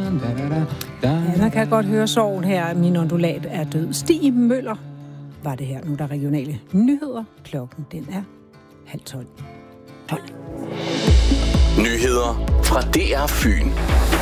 man kan godt høre sorgen her. Min undulat er død. Stig Møller var det her. Nu der regionale nyheder. Klokken den er 11:30. 12. Nyheder fra DR Fyn.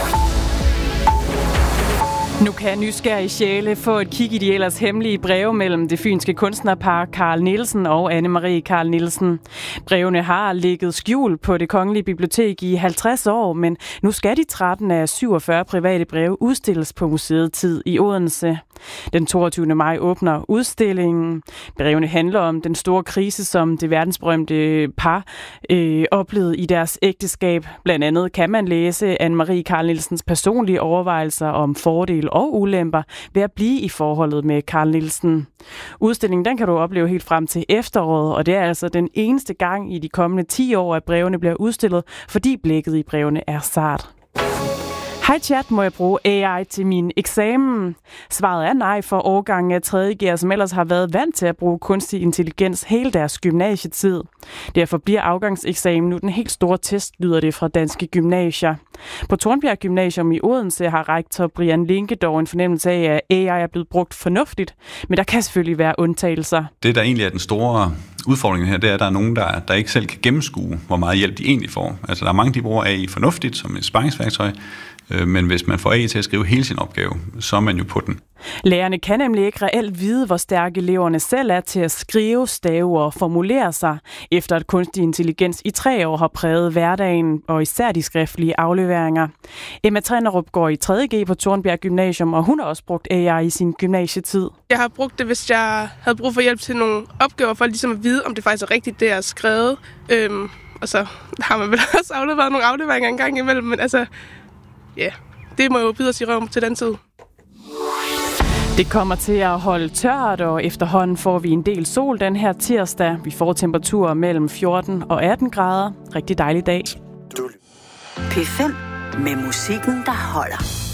Nu kan nysgerrige sjæle få et kig i de ellers hemmelige breve mellem det fynske kunstnerpar Carl Nielsen og Anne-Marie Carl Nielsen. Brevene har ligget skjult på Det Kongelige Bibliotek i 50 år, men nu skal de 13 af 47 private breve udstilles på Museet Tid i Odense. Den 22. maj åbner udstillingen. Brevene handler om den store krise, som det verdensberømte par oplevede i deres ægteskab. Blandt andet kan man læse Anne-Marie Carl Nielsens personlige overvejelser om fordele og ulemper ved at blive i forholdet med Carl Nielsen. Udstillingen den kan du opleve helt frem til efteråret, og det er altså den eneste gang i de kommende 10 år, at brevene bliver udstillet, fordi blækket i brevene er sart. Hej chat, må jeg bruge AI til min eksamen? Svaret er nej for årgangen af 3. G'er, som ellers har været vant til at bruge kunstig intelligens hele deres gymnasietid. Derfor bliver afgangseksamen nu den helt store test, lyder det fra Danske Gymnasier. På Tornbjerg Gymnasium i Odense har rektor Brian Linke dog en fornemmelse af, at AI er blevet brugt fornuftigt, men der kan selvfølgelig være undtagelser. Det, der egentlig er den store udfordring her, det er, at der er nogen, der ikke selv kan gennemskue, hvor meget hjælp de egentlig får. Altså, der er mange, der bruger AI fornuftigt som et sparringsværktøj, men hvis man får AI til at skrive hele sin opgave, så er man jo på den. Lærerne kan nemlig ikke reelt vide, hvor stærke eleverne selv er til at skrive, stave og formulere sig, efter at kunstig intelligens i 3 år har præget hverdagen og især de skriftlige afleveringer. Emma Trenderup går i 3.G på Tornbjerg Gymnasium, og hun har også brugt AI i sin gymnasietid. Jeg har brugt det, hvis jeg havde brug for hjælp til nogle opgaver, for ligesom at vide, om det faktisk er rigtigt, det jeg har skrevet. Og så har man vel også afleveret nogle afleveringer en gang imellem, men altså, ja, det må jo bide os i røven til den tid. Det kommer til at holde tørt, og efterhånden får vi en del sol den her tirsdag. Vi får temperaturer mellem 14 og 18 grader. Rigtig dejlig dag. P5 med musikken, der holder.